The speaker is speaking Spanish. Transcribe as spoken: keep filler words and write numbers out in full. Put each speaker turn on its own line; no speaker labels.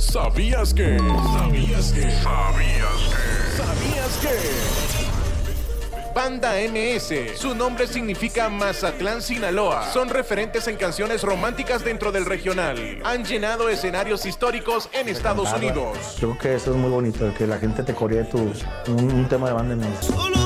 ¿Sabías que? ¿Sabías que? ¿Sabías que? ¿Sabías que? Banda M S, su nombre significa Mazatlán, Sinaloa. Son referentes en canciones románticas dentro del regional. Han llenado escenarios históricos en Estados Unidos.
Creo que eso es muy bonito, que la gente te coree tu, un, un tema de Banda M S.